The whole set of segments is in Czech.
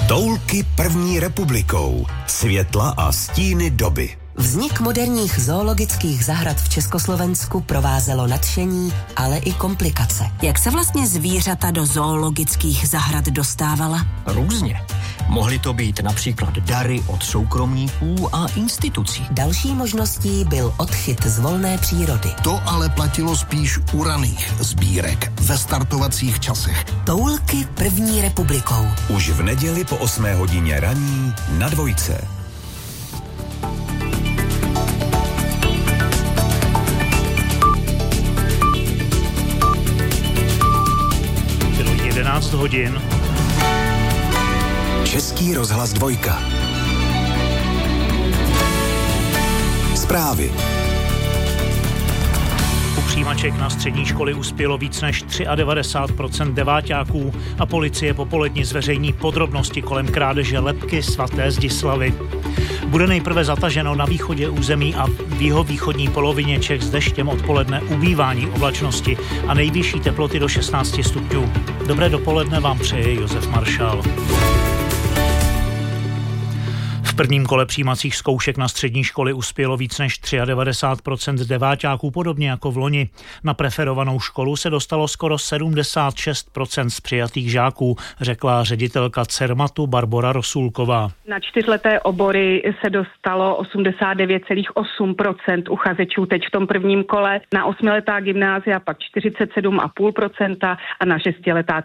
Toulky první republikou. Světla a stíny doby. Vznik moderních zoologických zahrad v Československu provázelo nadšení, ale i komplikace. Jak se vlastně zvířata do zoologických zahrad dostávala? Různě. Mohly to být například dary od soukromníků a institucí. Další možností byl odchyt z volné přírody. To ale platilo spíš u raných sbírek ve startovacích časech. Toulky první republikou. Už v neděli po 8 hodině raní na Dvojce. Bylo 11 hodin. Český rozhlas Dvojka. Zprávy. U přijímaček na střední školy uspělo víc než 93% deváťáků a policie popoledni zveřejní podrobnosti kolem krádeže lebky svaté Zdislavy. Bude nejprve zataženo na východě území a v jihovýchodní polovině Čech s deštěm, odpoledne ubývání oblačnosti a nejvyšší teploty do 16 stupňů. Dobré dopoledne vám přeje Josef Maršál. V prvním kole přijímacích zkoušek na střední školy uspělo víc než 93% deváťáků, podobně jako v loni. Na preferovanou školu se dostalo skoro 76% z přijatých žáků, řekla ředitelka Cermatu Barbora Rosulková. Na 4leté obory se dostalo 89,8% uchazečů teď v tom prvním kole, na 8letá gymnázia pak 47,5% a na 6letá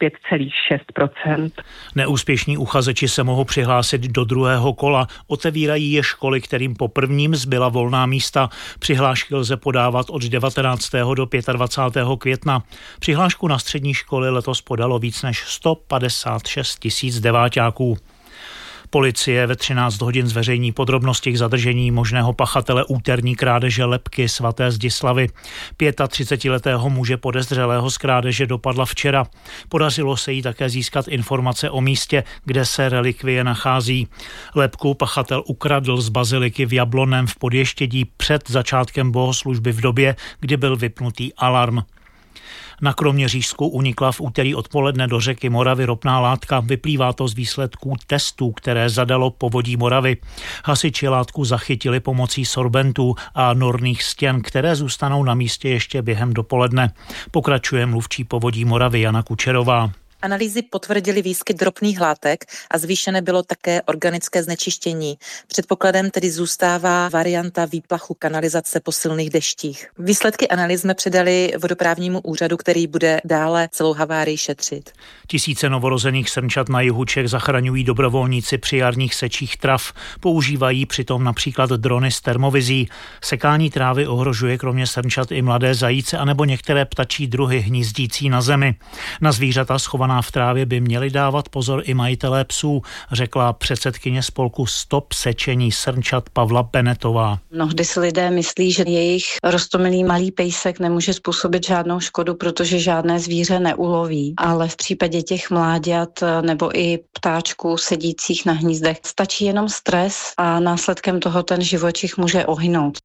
35,6%. Neúspěšní uchazeči se mohou přihlásit do druhého kola. Otevírají je školy, kterým po prvním zbyla volná místa. Přihlášky lze podávat od 19. do 25. května. Přihlášku na střední školy letos podalo víc než 156 000 deváťáků. Policie ve 13 hodin zveřejní podrobnosti k zadržení možného pachatele úterní krádeže lebky svaté Zdislavy. 35letého muže podezřelého z krádeže dopadla včera. Podařilo se jí také získat informace o místě, kde se relikvie nachází. Lebku pachatel ukradl z baziliky v Jablonném v Podještědí před začátkem bohoslužby v době, kdy byl vypnutý alarm. Na Kroměřížsku unikla v úterý odpoledne do řeky Moravy ropná látka. Vyplývá to z výsledků testů, které zadalo Povodí Moravy. Hasiči látku zachytili pomocí sorbentů a norných stěn, které zůstanou na místě ještě během dopoledne. Pokračuje mluvčí Povodí Moravy Jana Kučerová. Analýzy potvrdily výskyt ropných látek a zvýšené bylo také organické znečištění. Předpokladem tedy zůstává varianta výplachu kanalizace po silných deštích. Výsledky analýz jsme předali vodoprávnímu úřadu, který bude dále celou havárii šetřit. Tisíce novorozených srnčat na jihu Čech zachraňují dobrovolníci při jarních sečích trav. Používají přitom například drony s termovizí. Sekání trávy ohrožuje kromě srnčat i mladé zajíce anebo některé ptačí druhy hnízdící na zemi. Na zvířata schovaná v trávě by měli dávat pozor i majitelé psů, řekla předsedkyně spolku Stop sečení srnčat Pavla Benetová. Mnohdy si lidé myslí, že jejich roztomilý malý pejsek nemůže způsobit žádnou škodu, protože žádné zvíře neuloví. Ale v případě těch mláďat nebo i ptáčků sedících na hnízdech stačí jenom stres a následkem toho ten živočich může ohynout.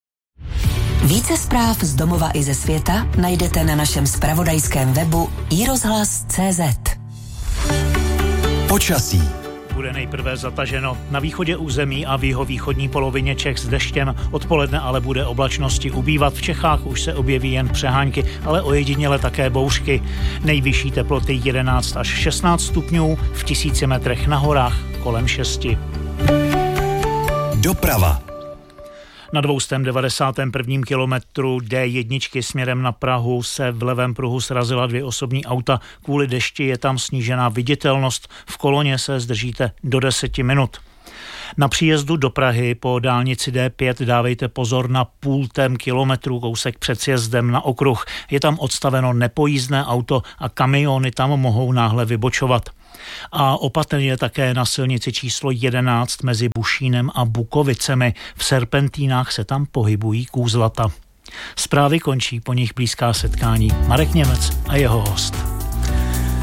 Více zpráv z domova i ze světa najdete na našem zpravodajském webu iRozhlas.cz. Počasí. Bude nejprve zataženo na východě území a v jihovýchodní polovině Čech s deštěm. Odpoledne ale bude oblačnosti ubývat. V Čechách už se objeví jen přehánky, ale ojediněle také bouřky. Nejvyšší teploty 11 až 16 stupňů, v 1000 metrech na horách kolem 6. Doprava. Na 291. kilometru D1 směrem na Prahu se v levém pruhu srazila 2 osobní auta. Kvůli dešti je tam snížená viditelnost. V koloně se zdržíte do 10 minut. Na příjezdu do Prahy po dálnici D5 dávejte pozor na 0,5 kilometru, kousek před sjezdem na okruh. Je tam odstaveno nepojízdné auto a kamiony tam mohou náhle vybočovat. A opatrně také na silnici číslo 11 mezi Bušínem a Bukovicemi. V serpentínách se tam pohybují kůzlata. Zprávy končí, po nich blízká setkání. Marek Němec a jeho host.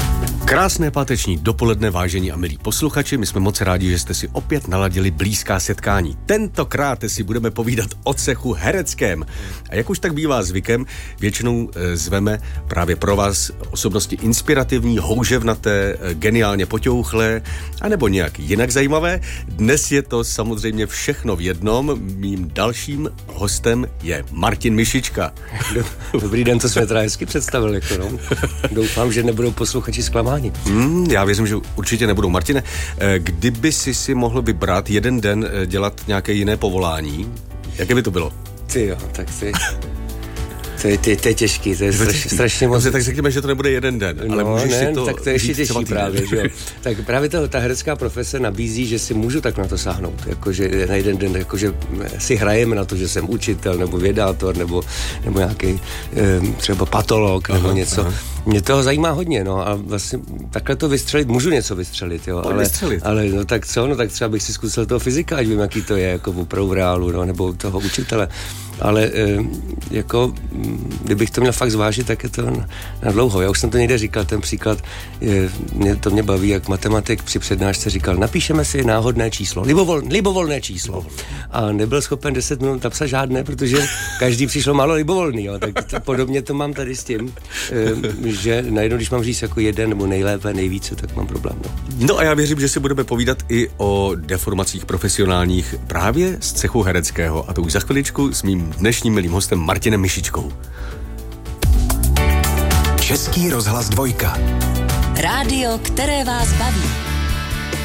Krásné páteční dopoledne, vážení a milí posluchači, my jsme moc rádi, že jste si opět naladili blízká setkání. Tentokrát si budeme povídat o cechu hereckém. A jak už tak bývá zvykem, většinou zveme právě pro vás osobnosti inspirativní, houževnaté, geniálně poťouchlé, anebo nějak jinak zajímavé. Dnes je to samozřejmě všechno v jednom. Mým dalším hostem je Martin Mišička. Dobrý den, to jsme teda hezky představili. Jako no. Doufám, že nebudou posluchači zklamáni. Já věřím, že určitě nebudou. Martine, kdyby si mohl vybrat jeden den dělat nějaké jiné povolání, jaké by to bylo? Ty jo, tak ty... To je těžký, to je strašně moc. Tak řekněme, že to nebude jeden den, ale můžeš si to tak to je ještě těžší právě, že jo. Tak právě ta herecká profese nabízí, že si můžu tak na to sáhnout, jakože na jeden den, jakože si hrajeme na to, že jsem učitel, nebo vědátor, nebo nějaký třeba patolog, nebo něco. Aha. Mě toho zajímá hodně, no, a vlastně takhle to vystřelit, můžu něco vystřelit, jo, ale no tak co, no tak třeba bych si zkusil toho fyzika, ať vím, jaký to je, jako opravdu v reálu, no, nebo toho učitele, ale jako, kdybych to měl fakt zvážit, tak je to na dlouho. Já už jsem to někde říkal, ten příklad, mě baví, jak matematik při přednášce říkal, napíšeme si náhodné číslo, libovolné číslo. A nebyl schopen 10 minut napsat žádné, protože každý přišlo málo libovolný, jo, tak podobně to mám tady s tím, že najednou, když mám říct jako jeden nebo nejlépe, nejvíce, tak mám problém. No a já věřím, že si budeme povídat i o deformacích profesionálních právě z cechu hereckého, a to už za chviličku s mým dnešním milým hostem Martinem Mišičkou. Český rozhlas 2. Rádio, které vás baví.